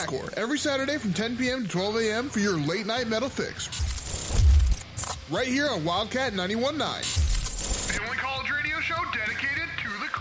Hardcore, every Saturday from 10 p.m. to 12 a.m. for your late night metal fix. Right here on Wildcat 91.9. The only college radio show dedicated